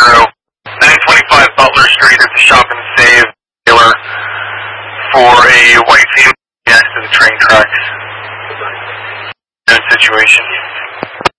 925 Butler Street at the Shop and Save dealer for a white female next to the train tracks. Situation.